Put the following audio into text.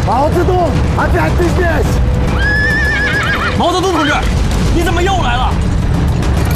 毛泽东，I got business。 毛泽东同志，你怎么又来了？